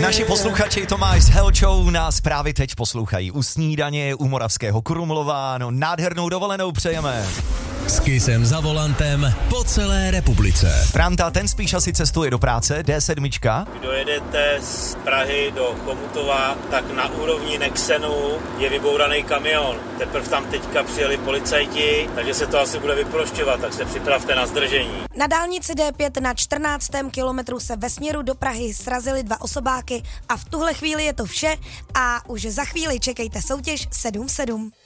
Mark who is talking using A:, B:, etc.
A: Naši posluchači Tomáš s Helčou nás právě teď poslouchají u snídaně, u Moravského Krumlova, no nádhernou dovolenou přejeme.
B: S Kissem za volantem po celé republice.
A: Franta, ten spíš asi cestuje do práce, D7.
C: Kdo jedete z Prahy do Chomutova, tak na úrovni Nexenu je vybouraný kamion. Teprve tam teďka přijeli policajti, takže se to asi bude vyprošťovat, tak se připravte na zdržení.
D: Na dálnici D5 na 14. kilometru se ve směru do Prahy srazily 2 osobáky a v tuhle chvíli je to vše a už za chvíli čekejte soutěž 7-7.